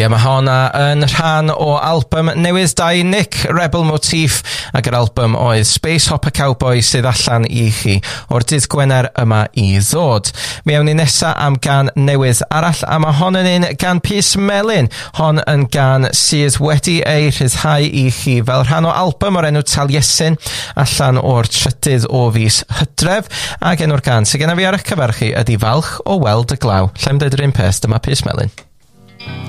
Ie, mae honna yn rhan o album newydd dau Nick, Rebel Motif, ac yr album oedd Space Hopper Cowboy sydd allan I chi o'r dydd Gwener yma I ddod. Mi awn ni nesa am gan newydd arall, a mae hon yn un gan Pys Melyn. Hon yn gan sydd wedi ei rhyddhau I chi fel rhan o album o'r enw Taliesin allan o'r 3 o fis Hydref, ac enw'r gan sydd genna fi ar y cyfer chi ydi Falch o Weld y Glaw. Lle'n deud yr un peth, dyma Pys Melyn.